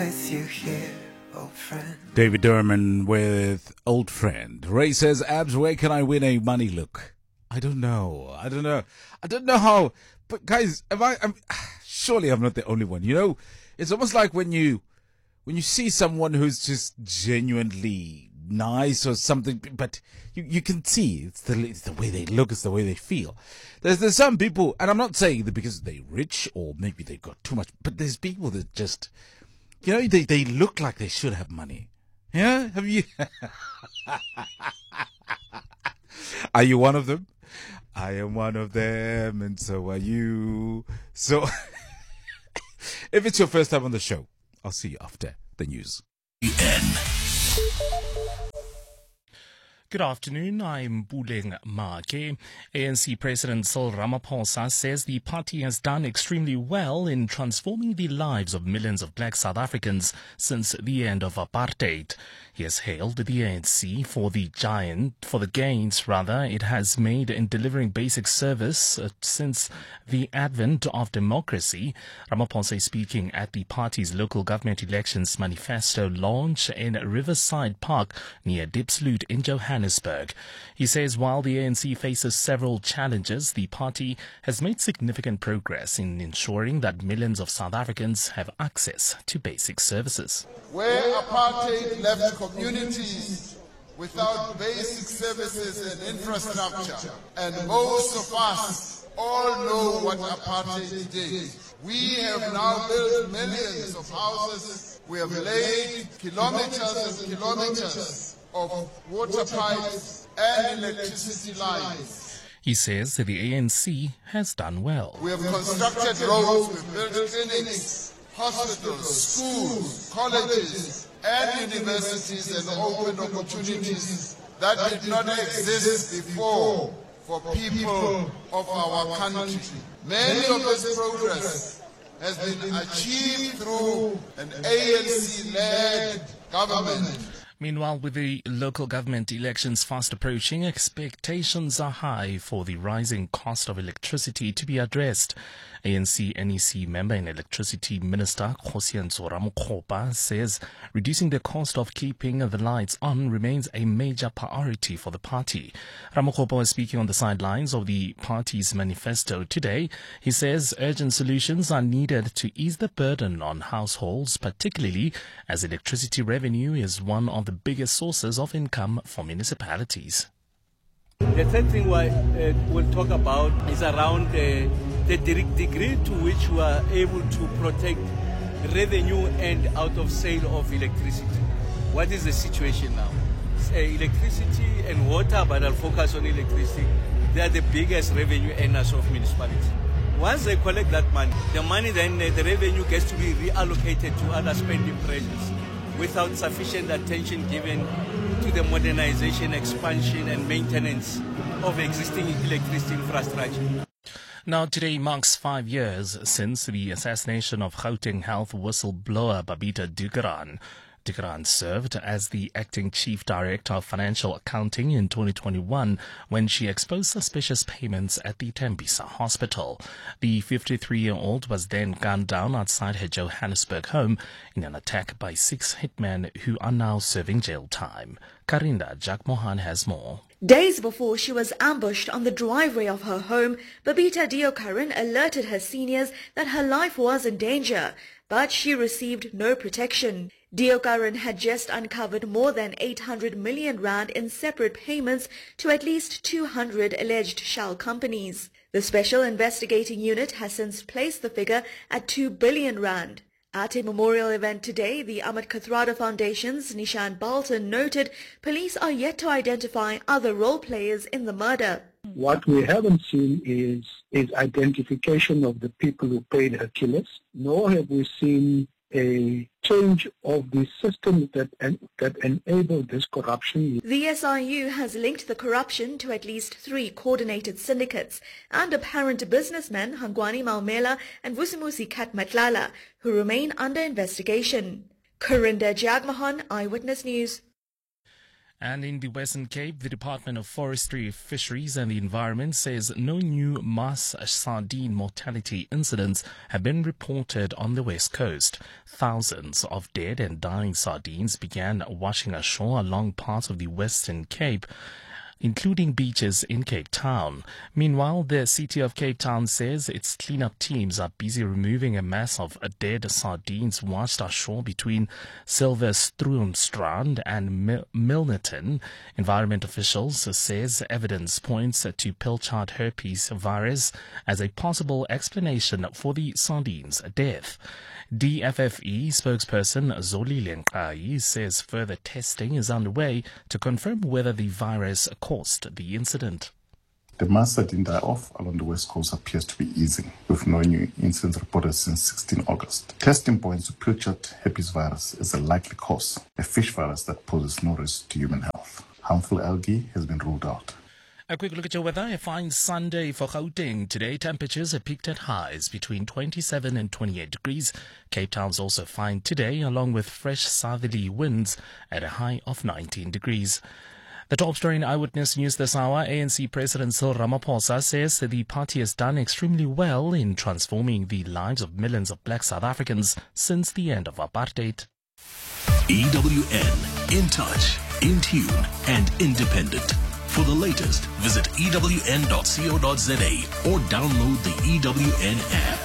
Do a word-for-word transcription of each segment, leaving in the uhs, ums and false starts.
with you here, old friend. David Derman with Old Friend. Ray says, Abs, where can I win a money look? I don't know. I don't know. I don't know how. But guys, am I? I'm, surely I'm not the only one. You know, it's almost like when you when you see someone who's just genuinely nice or something, but you, you can see it's the it's the way they look, it's the way they feel. There's there's some people, and I'm not saying that because they're rich or maybe they've got too much, but there's people that just, you know, they, they look like they should have money. Yeah? Have you? Are you one of them? I am one of them, and so are you. So, if it's your first time on the show, I'll see you after the news. Good afternoon, I'm Buleng Make. A N C President Cyril Ramaphosa says the party has done extremely well in transforming the lives of millions of black South Africans since the end of apartheid. He has hailed the A N C for the giant, for the gains rather, it has made in delivering basic service uh, since the advent of democracy. Ramaphosa is speaking at the party's local government elections manifesto launch in Riverside Park near Diepsloot in Johannesburg. He says while the A N C faces several challenges, the party has made significant progress in ensuring that millions of South Africans have access to basic services. Where apartheid left communities without basic services and infrastructure, and most of us all know what apartheid did. We have now built millions of houses. We have laid kilometers and kilometers of water pipes and electricity lines. He says that the A N C has done well. We have constructed roads, we've built clinics, hospitals, schools, colleges, and universities, and opened opportunities that did not exist before for people of our country. Many of this progress has been achieved through an A N C-led government. Meanwhile, with the local government elections fast approaching, expectations are high for the rising cost of electricity to be addressed. A N C N E C member and electricity minister Kgosientsho Ramokgopa says reducing the cost of keeping the lights on remains a major priority for the party. Ramokgopa was speaking on the sidelines of the party's manifesto today. He says urgent solutions are needed to ease the burden on households, particularly as electricity revenue is one of the biggest sources of income for municipalities. The third thing we, uh, we'll talk about is around uh, the degree to which we are able to protect revenue and out of sale of electricity. What is the situation now? Uh, electricity and water, but I'll focus on electricity. They are the biggest revenue earners of municipalities. Once they collect that money, the money then, uh, the revenue gets to be reallocated to other spending pressures without sufficient attention given to the modernization, expansion and maintenance of existing electricity infrastructure. Now, today marks five years since the assassination of Gauteng Health whistleblower Babita Deokaran. Deokaran served as the acting chief director of financial accounting in twenty twenty-one when she exposed suspicious payments at the Tembisa hospital. The fifty-three-year-old was then gunned down outside her Johannesburg home in an attack by six hitmen who are now serving jail time. Karinda Jagmohan has more. Days before she was ambushed on the driveway of her home, Babita Deokaran alerted her seniors that her life was in danger, but she received no protection. Deokaran had just uncovered more than eight hundred million rand in separate payments to at least two hundred alleged shell companies. The Special Investigating Unit has since placed the figure at two billion rand. At a memorial event today, the Ahmed Kathrada Foundation's Nishan Balton noted police are yet to identify other role players in the murder. What we haven't seen is, is identification of the people who paid her killers, nor have we seen a change of the system that en that enabled this corruption. The S I U has linked the corruption to at least three coordinated syndicates and apparent businessmen Hangwani Maumela and Vusimusi Katmatlala, who remain under investigation. Karinda Jagmohan, Eyewitness News. And in the Western Cape, the Department of Forestry, Fisheries and the Environment says no new mass sardine mortality incidents have been reported on the West Coast. Thousands of dead and dying sardines began washing ashore along parts of the Western Cape, including beaches in Cape Town. Meanwhile, the city of Cape Town says its cleanup teams are busy removing a mass of dead sardines washed ashore between Silverstroomstrand and Mil- Milnerton. Environment officials says evidence points to Pilchard herpes virus as a possible explanation for the sardines' death. D F F E spokesperson Zolile Nqayi says further testing is underway to confirm whether the virus caused the incident. The mass sardine die-off along the west coast appears to be easing, with no new incidents reported since sixteenth August. Testing points to Pilchard herpes virus as a likely cause, a fish virus that poses no risk to human health. Harmful algae has been ruled out. A quick look at your weather. A fine Sunday for Gauteng. Today, temperatures have peaked at highs between twenty-seven and twenty-eight degrees. Cape Town's also fine today, along with fresh southerly winds at a high of nineteen degrees. The top story in Eyewitness News this hour, A N C President Cyril Ramaphosa says that the party has done extremely well in transforming the lives of millions of black South Africans since the end of apartheid. E W N, in touch, in tune and independent. For the latest, visit E W N dot co dot za or download the E W N app.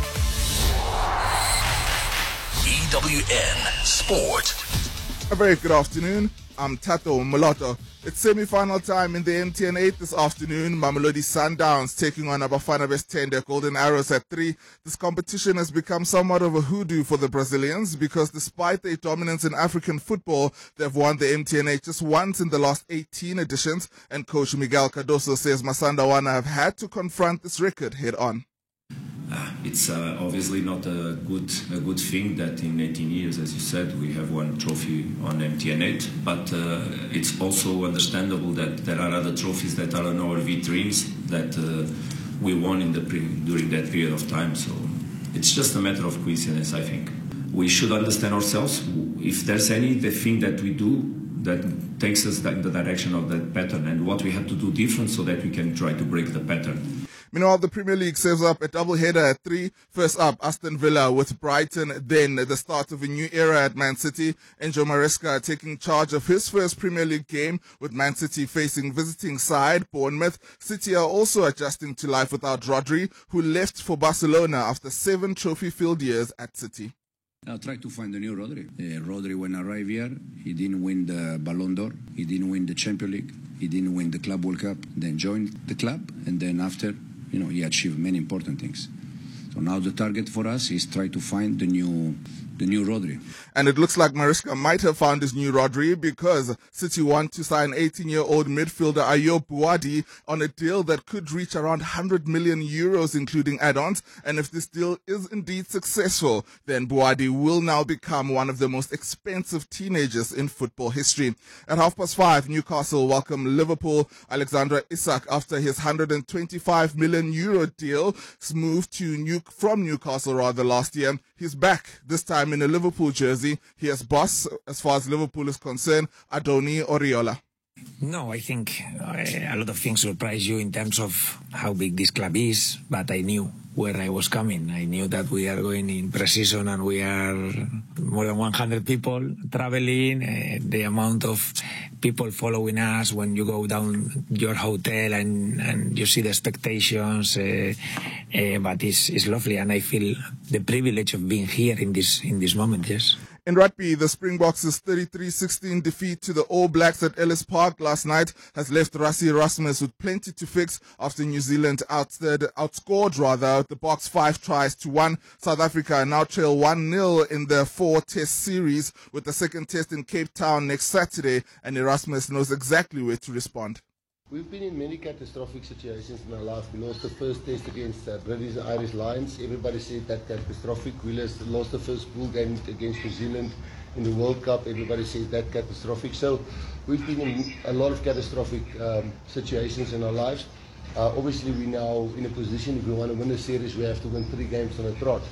E W N Sport. A very good afternoon. I'm Tato Moloto. It's semi-final time in the M T N eight this afternoon. Mamelodi Sundowns taking on Bafana Bafana, their Golden Arrows at three. This competition has become somewhat of a hoodoo for the Brazilians because despite their dominance in African football, they've won the M T N eight just once in the last eighteen editions. And coach Miguel Cardoso says Masandawana have had to confront this record head on. Uh, it's uh, obviously not a good a good thing that in eighteen years, as you said, we have one trophy on M T N eight, but uh, it's also understandable that there are other trophies that are on our vitrines that uh, we won in the pre- during that period of time. So it's just a matter of coincidence, I think. We should understand ourselves. If there's any the thing that we do that takes us in the direction of that pattern, and what we have to do different so that we can try to break the pattern. Meanwhile, the Premier League serves up a double-header at three. First up, Aston Villa with Brighton, then the start of a new era at Man City. Enzo Maresca taking charge of his first Premier League game with Man City facing visiting side Bournemouth. City are also adjusting to life without Rodri, who left for Barcelona after seven trophy-filled years at City. I'll try to find a new Rodri. Uh, Rodri, when I arrived here, he didn't win the Ballon d'Or, he didn't win the Champions League, he didn't win the Club World Cup, then joined the club, and then after, you know, he achieved many important things. So now the target for us is try to find the new the new Rodri. And it looks like Maresca might have found his new Rodri because City want to sign eighteen-year-old midfielder Ayoub Bouadi on a deal that could reach around one hundred million euros, including add-ons. And if this deal is indeed successful, then Bouadi will now become one of the most expensive teenagers in football history. At half past five, Newcastle welcome Liverpool. Alexander Isak, after his one hundred twenty-five million euro deal, moved to New- from Newcastle rather last year. He's back, this time in a Liverpool jersey. He has boss, as far as Liverpool is concerned, Adoni Oriola. No, I think uh, a lot of things surprise you in terms of how big this club is, but I knew where I was coming. I knew that we are going in pre-season and we are more than one hundred people traveling, uh, the amount of people following us when you go down your hotel and, and you see the expectations, uh, uh, but it's, it's lovely and I feel the privilege of being here in this, in this moment, yes. In rugby, the Springboks' thirty-three sixteen defeat to the All Blacks at Ellis Park last night has left Rassie Erasmus with plenty to fix after New Zealand outscored, outscored rather, the Boks five tries to one. South Africa now trail one nil in their four-test series with the second test in Cape Town next Saturday, and Erasmus knows exactly where to respond. We've been in many catastrophic situations in our life. We lost the first test against uh, British Irish Lions. Everybody said that catastrophic. We lost the first pool game against New Zealand in the World Cup. Everybody said that catastrophic. So we've been in a lot of catastrophic um, situations in our lives. Uh, obviously, we're now in a position, if we want to win a series, we have to win three games on a trot.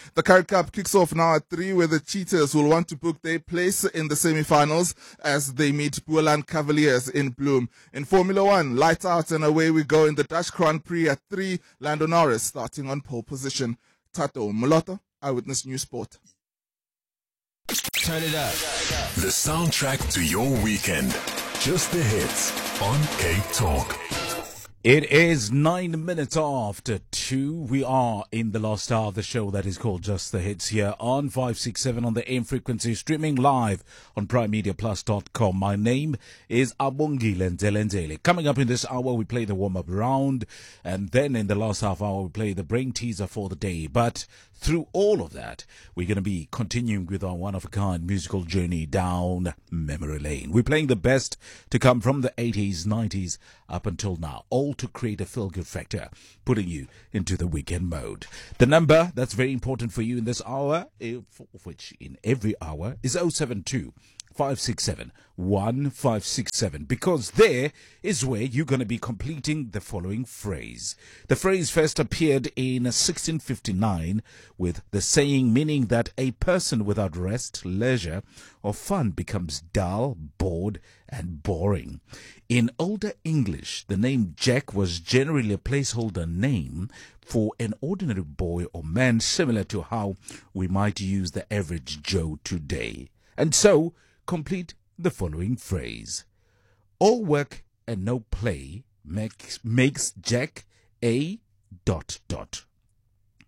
The Currie Cup kicks off now at three, where the Cheetahs will want to book their place in the semi-finals as they meet Boland Cavaliers in Bloom. In Formula One, lights out and away we go in the Dutch Grand Prix at three, Lando Norris starting on pole position. Tato Moloto, Eyewitness News Sport. Turn it up. The soundtrack to your weekend. Just the hits on Cape Talk. It is nine minutes after two. We are in the last hour of the show that is called Just the Hits here on five sixty-seven on the A M frequency, streaming live on prime media plus dot com. My name is Abongile Nzelenzele. Coming up in this hour, we play the warm-up round, and then in the last half hour, we play the brain teaser for the day. But through all of that, we're going to be continuing with our one-of-a-kind musical journey down memory lane. We're playing the best to come from the eighties, nineties, up until now, all to create a feel-good factor, putting you into the weekend mode. The number that's very important for you in this hour, which in every hour, is oh seven two, five six seven, one five six seven, because there is where you're going to be completing the following phrase. The phrase first appeared in sixteen fifty-nine with the saying meaning that a person without rest, leisure, or fun becomes dull, bored, and boring. In older English, the name Jack was generally a placeholder name for an ordinary boy or man, similar to how we might use the average Joe today. And so, complete the following phrase. All work and no play makes, makes Jack a dot dot.